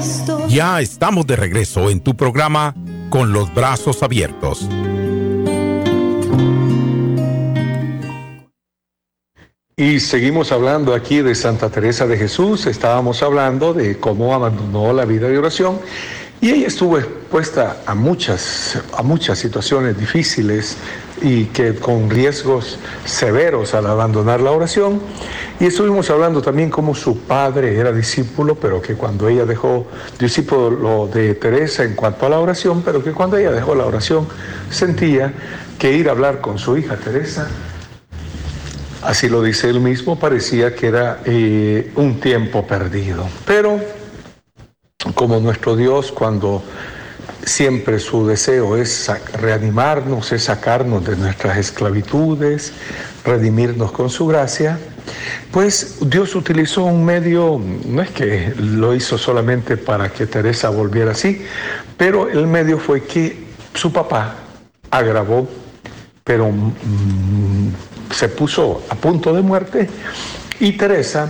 Ya estamos de regreso en tu programa Con los Brazos Abiertos. Y seguimos hablando aquí de Santa Teresa de Jesús. Estábamos hablando de cómo abandonó la vida de oración y ella estuvo expuesta a muchas situaciones difíciles y que con riesgos severos al abandonar la oración. Y estuvimos hablando también cómo su padre era discípulo, pero que cuando ella dejó, discípulo de Teresa en cuanto a la oración, pero que cuando ella dejó la oración sentía que ir a hablar con su hija Teresa, así lo dice él mismo, parecía que era un tiempo perdido. Pero como nuestro Dios, cuando siempre su deseo es reanimarnos, es sacarnos de nuestras esclavitudes, redimirnos con su gracia, pues Dios utilizó un medio, no es que lo hizo solamente para que Teresa volviera así, pero el medio fue que su papá agravó, pero se puso a punto de muerte y Teresa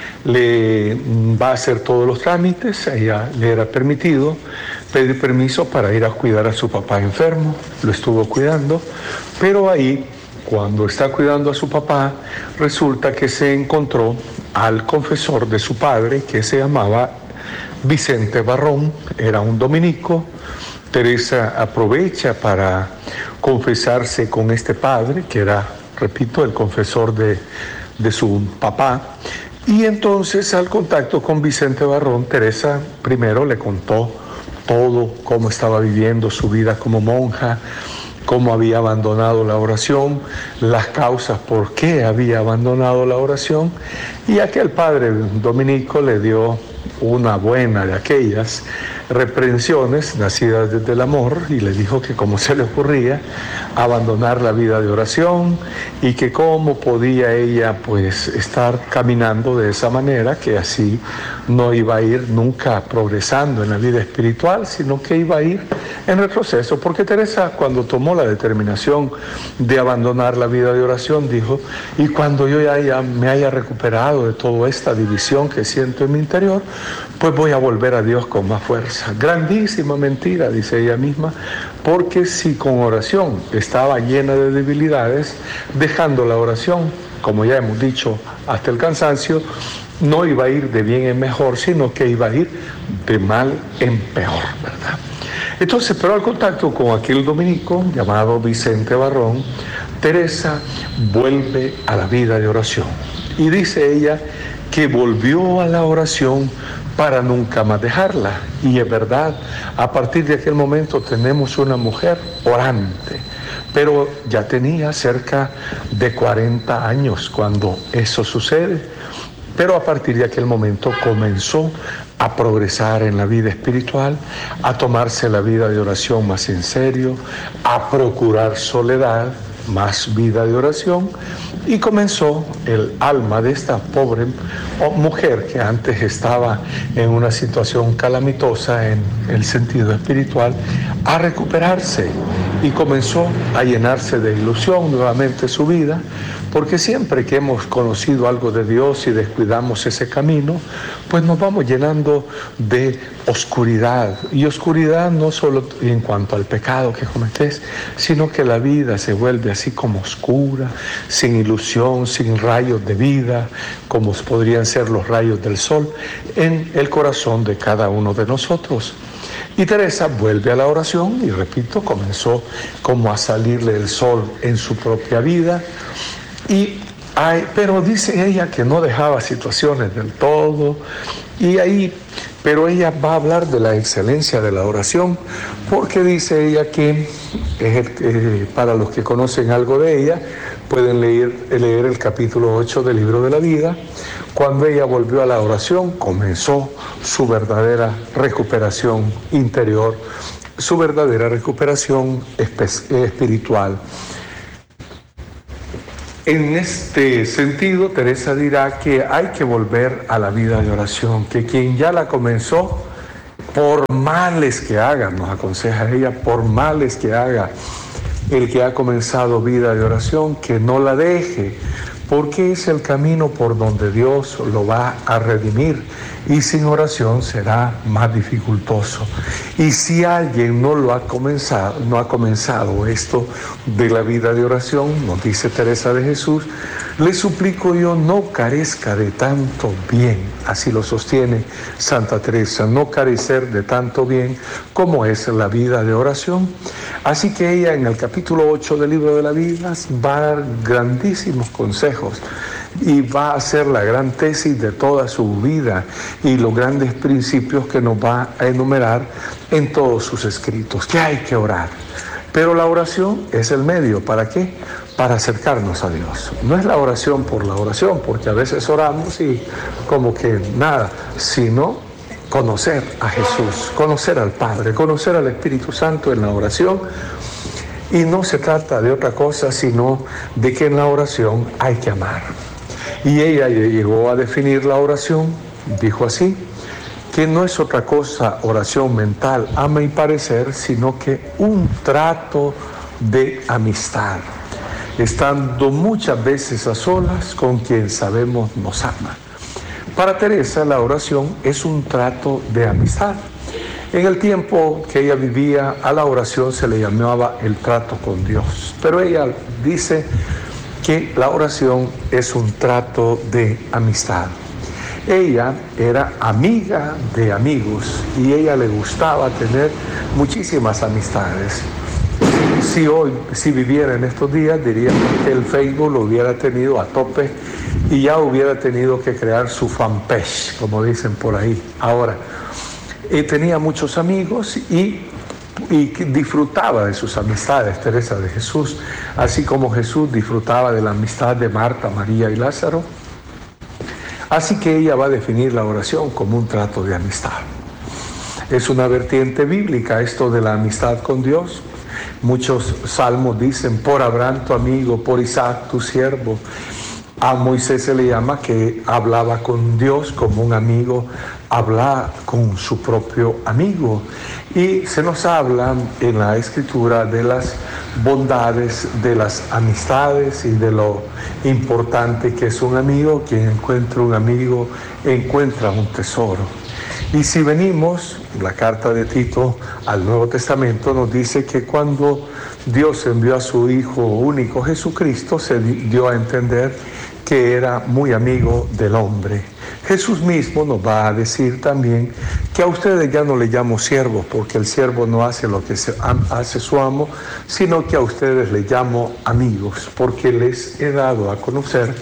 le va a hacer todos los trámites. A ella le era permitido pedir permiso para ir a cuidar a su papá enfermo, lo estuvo cuidando, pero ahí, cuando está cuidando a su papá, resulta que se encontró al confesor de su padre, que se llamaba Vicente Barrón, era un dominico. Teresa aprovecha para confesarse con este padre, que era, repito, el confesor de su papá. Y entonces, al contacto con Vicente Barrón, Teresa primero le contó todo, cómo estaba viviendo su vida como monja, cómo había abandonado la oración, las causas por qué había abandonado la oración, y aquel padre dominico le dio una buena de aquellas reprensiones nacidas desde el amor y le dijo que cómo se le ocurría abandonar la vida de oración y que cómo podía ella pues estar caminando de esa manera, que así no iba a ir nunca progresando en la vida espiritual, sino que iba a ir en retroceso, porque Teresa, cuando tomó la determinación de abandonar la vida de oración, dijo: y cuando yo ya me haya recuperado de toda esta división que siento en mi interior, pues voy a volver a Dios con más fuerza. Grandísima mentira, dice ella misma, porque si con oración estaba llena de debilidades, dejando la oración, como ya hemos dicho hasta el cansancio, no iba a ir de bien en mejor, sino que iba a ir de mal en peor, ¿verdad? Entonces, pero al contacto con aquel dominico llamado Vicente Barrón, Teresa vuelve a la vida de oración. Y dice ella que volvió a la oración para nunca más dejarla. Y es verdad, a partir de aquel momento tenemos una mujer orante, pero ya tenía cerca de 40 años cuando eso sucede. Pero a partir de aquel momento comenzó a progresar en la vida espiritual, a tomarse la vida de oración más en serio, a procurar soledad, más vida de oración, y comenzó el alma de esta pobre mujer que antes estaba en una situación calamitosa en el sentido espiritual, a recuperarse y comenzó a llenarse de ilusión nuevamente su vida, porque siempre que hemos conocido algo de Dios y descuidamos ese camino, pues nos vamos llenando de oscuridad, y oscuridad no solo en cuanto al pecado que cometés, sino que la vida se vuelve así como oscura, sin ilusión, sin rayos de vida, como podrían ser los rayos del sol, en el corazón de cada uno de nosotros. Y Teresa vuelve a la oración y, repito, comenzó como a salirle el sol en su propia vida. Pero dice ella que no dejaba situaciones del todo, pero ella va a hablar de la excelencia de la oración, porque dice ella que, para los que conocen algo de ella, pueden leer el capítulo 8 del libro de la vida. Cuando ella volvió a la oración, comenzó su verdadera recuperación interior, su verdadera recuperación espiritual. En este sentido, Teresa dirá que hay que volver a la vida de oración, que quien ya la comenzó, por males que haga, nos aconseja ella, por males que haga el que ha comenzado vida de oración, que no la deje, porque es el camino por donde Dios lo va a redimir, y sin oración será más dificultoso. Y si alguien no ha comenzado esto de la vida de oración, nos dice Teresa de Jesús, le suplico yo no carezca de tanto bien, así lo sostiene Santa Teresa, no carecer de tanto bien como es la vida de oración. Así que ella en el capítulo 8 del libro de la vida va a dar grandísimos consejos y va a hacer la gran tesis de toda su vida y los grandes principios que nos va a enumerar en todos sus escritos, que hay que orar. Pero la oración es el medio, ¿para qué? Para acercarnos a Dios. No es la oración por la oración, porque a veces oramos y como que nada, sino conocer a Jesús, conocer al Padre, conocer al Espíritu Santo en la oración. Y no se trata de otra cosa, sino de que en la oración hay que amar. Y ella llegó a definir la oración, dijo así, que no es otra cosa oración mental, a mi parecer, sino que un trato de amistad, estando muchas veces a solas con quien sabemos nos ama. Para Teresa la oración es un trato de amistad. En el tiempo que ella vivía, a la oración se le llamaba el trato con Dios, pero ella dice que la oración es un trato de amistad. Ella era amiga de amigos y ella le gustaba tener muchísimas amistades. Si viviera en estos días, diría que el Facebook lo hubiera tenido a tope y ya hubiera tenido que crear su fanpage, como dicen por ahí. Ahora, tenía muchos amigos y disfrutaba de sus amistades, Teresa de Jesús, así como Jesús disfrutaba de la amistad de Marta, María y Lázaro. Así que ella va a definir la oración como un trato de amistad. Es una vertiente bíblica esto de la amistad con Dios. Muchos salmos dicen, por Abraham tu amigo, por Isaac tu siervo. A Moisés se le llama que hablaba con Dios como un amigo, habla con su propio amigo. Y se nos habla en la Escritura de las bondades de las amistades y de lo importante que es un amigo. Quien encuentra un amigo encuentra un tesoro. Y si venimos, la carta de Tito al Nuevo Testamento nos dice que cuando Dios envió a su Hijo único Jesucristo, se dio a entender que era muy amigo del hombre. Jesús mismo nos va a decir también que a ustedes ya no les llamo siervos, porque el siervo no hace lo que hace su amo, sino que a ustedes les llamo amigos, porque les he dado a conocer,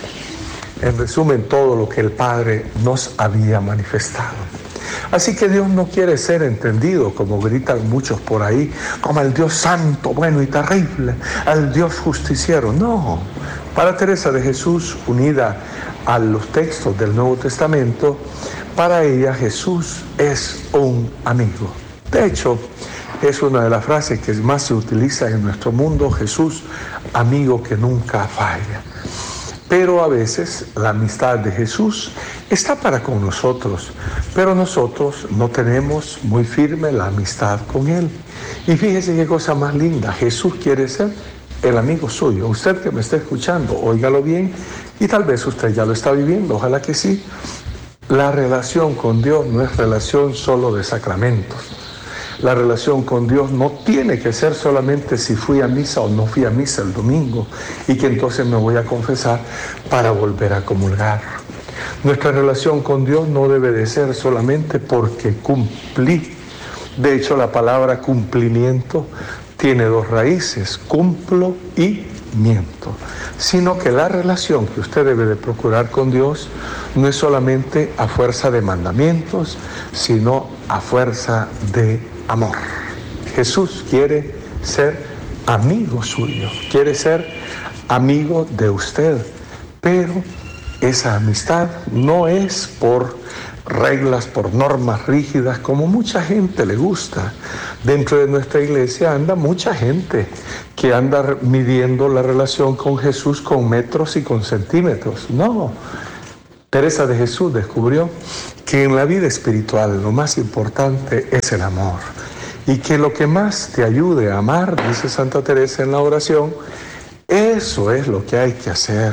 en resumen, todo lo que el Padre nos había manifestado. Así que Dios no quiere ser entendido, como gritan muchos por ahí, como el Dios santo, bueno y terrible, el Dios justiciero. No, para Teresa de Jesús, unida a los textos del Nuevo Testamento, para ella Jesús es un amigo. De hecho, es una de las frases que más se utiliza en nuestro mundo, Jesús, amigo que nunca falla. Pero a veces la amistad de Jesús está para con nosotros, pero nosotros no tenemos muy firme la amistad con Él. Y fíjese qué cosa más linda, Jesús quiere ser el amigo suyo. Usted que me está escuchando, óigalo bien, y tal vez usted ya lo está viviendo, ojalá que sí. La relación con Dios no es relación solo de sacramentos. La relación con Dios no tiene que ser solamente si fui a misa o no fui a misa el domingo y que entonces me voy a confesar para volver a comulgar. Nuestra relación con Dios no debe de ser solamente porque cumplí. De hecho, la palabra cumplimiento tiene dos raíces, cumplo y miento. Sino que la relación que usted debe de procurar con Dios no es solamente a fuerza de mandamientos, sino a fuerza de amor. Jesús quiere ser amigo suyo, quiere ser amigo de usted, pero esa amistad no es por reglas, por normas rígidas, como mucha gente le gusta. Dentro de nuestra iglesia anda mucha gente que anda midiendo la relación con Jesús con metros y con centímetros. No, Teresa de Jesús descubrió que en la vida espiritual lo más importante es el amor. Y que lo que más te ayude a amar, dice Santa Teresa en la oración, Eso es lo que hay que hacer.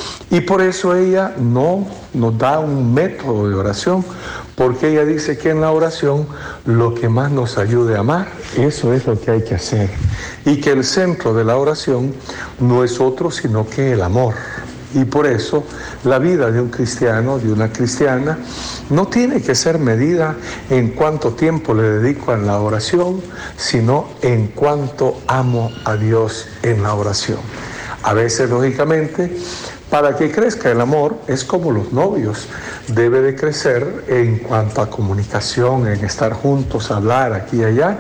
Y por eso ella no nos da un método de oración, porque ella dice que en la oración lo que más nos ayude a amar, eso es lo que hay que hacer. Y que el centro de la oración no es otro sino que el amor. Y por eso la vida de un cristiano, de una cristiana, no tiene que ser medida en cuánto tiempo le dedico a la oración, sino en cuánto amo a Dios en la oración. A veces, lógicamente, para que crezca el amor, es como los novios, debe de crecer en cuanto a comunicación, en estar juntos, hablar aquí y allá,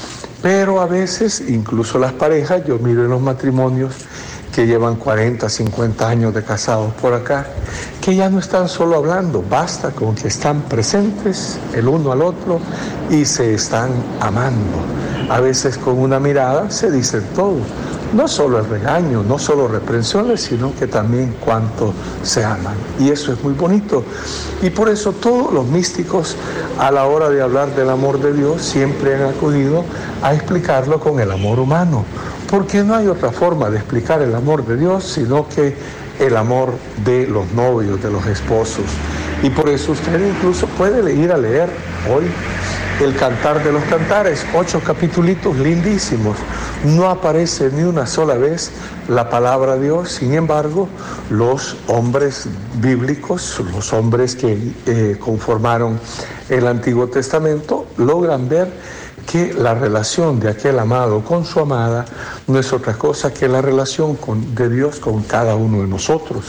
pero a veces, incluso las parejas, yo miro en los matrimonios que llevan 40, 50 años de casados por acá, que ya no están solo hablando, basta con que están presentes el uno al otro y se están amando. A veces con una mirada se dicen todo. No solo el regaño, no solo reprensiones, sino que también cuánto se aman. Y eso es muy bonito. Y por eso todos los místicos, a la hora de hablar del amor de Dios, siempre han acudido a explicarlo con el amor humano. Porque no hay otra forma de explicar el amor de Dios, sino que el amor de los novios, de los esposos. Y por eso usted incluso puede ir a leer hoy el Cantar de los Cantares, 8 capitulitos lindísimos. No aparece ni una sola vez la palabra Dios, sin embargo, los hombres bíblicos, los hombres que conformaron el Antiguo Testamento, logran ver que la relación de aquel amado con su amada no es otra cosa que la relación de Dios con cada uno de nosotros.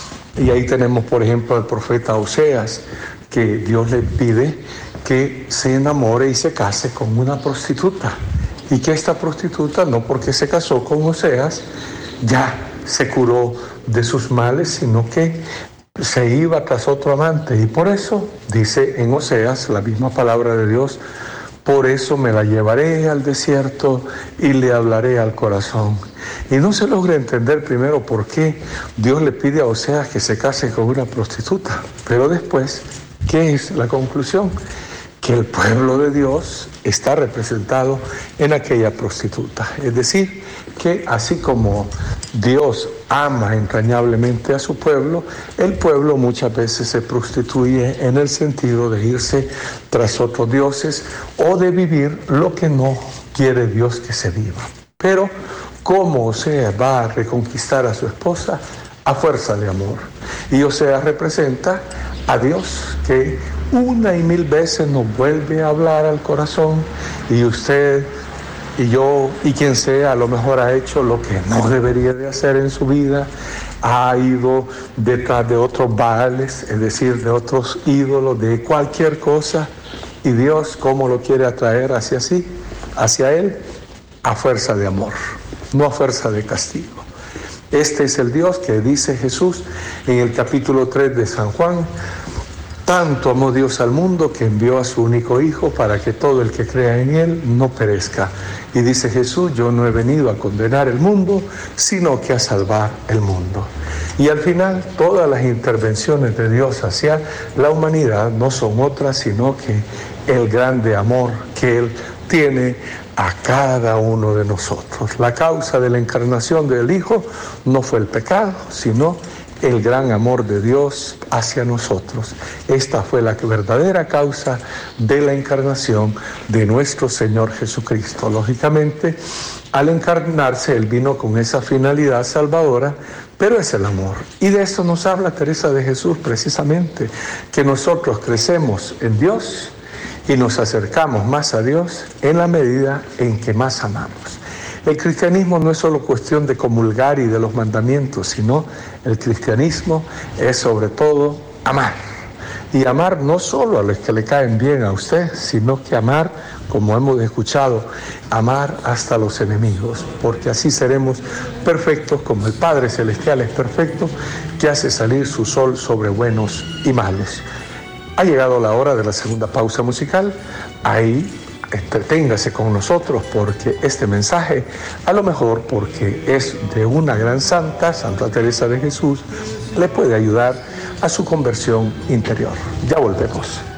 Y ahí tenemos, por ejemplo, al profeta Oseas, que Dios le pide que se enamore y se case con una prostituta. Y que esta prostituta, no porque se casó con Oseas, ya se curó de sus males, sino que se iba tras otro amante. Y por eso, dice en Oseas, la misma palabra de Dios, por eso me la llevaré al desierto y le hablaré al corazón. Y no se logra entender primero por qué Dios le pide a Oseas que se case con una prostituta. Pero después, ¿qué es la conclusión? Que el pueblo de Dios está representado en aquella prostituta. Es decir, que así como Dios ama entrañablemente a su pueblo, el pueblo muchas veces se prostituye en el sentido de irse tras otros dioses o de vivir lo que no quiere Dios que se viva. Pero, ¿cómo Oseas va a reconquistar a su esposa? A fuerza de amor. Y Oseas representa a Dios, que una y mil veces nos vuelve a hablar al corazón, y usted y yo y quien sea a lo mejor ha hecho lo que no debería de hacer en su vida, ha ido detrás de otros baales, es decir, de otros ídolos, de cualquier cosa, y Dios, ¿cómo lo quiere atraer hacia Él? A fuerza de amor, no a fuerza de castigo. Este es el Dios que dice Jesús en el capítulo 3 de San Juan: tanto amó Dios al mundo que envió a su único Hijo para que todo el que crea en Él no perezca. Y dice Jesús: yo no he venido a condenar el mundo, sino que a salvar el mundo. Y al final, todas las intervenciones de Dios hacia la humanidad no son otras, sino que el grande amor que Él tiene a cada uno de nosotros. La causa de la encarnación del Hijo no fue el pecado, sino el gran amor de Dios hacia nosotros. Esta fue la verdadera causa de la encarnación de nuestro Señor Jesucristo. Lógicamente, al encarnarse, Él vino con esa finalidad salvadora, pero es el amor. Y de eso nos habla Teresa de Jesús precisamente, que nosotros crecemos en Dios y nos acercamos más a Dios en la medida en que más amamos. El cristianismo no es solo cuestión de comulgar y de los mandamientos, sino el cristianismo es sobre todo amar. Y amar no solo a los que le caen bien a usted, sino que amar, como hemos escuchado, amar hasta los enemigos, porque así seremos perfectos como el Padre Celestial es perfecto, que hace salir su sol sobre buenos y malos. Ha llegado la hora de la segunda pausa musical. Ahí entreténgase con nosotros, porque este mensaje, a lo mejor porque es de una gran santa, Santa Teresa de Jesús, le puede ayudar a su conversión interior. Ya volvemos.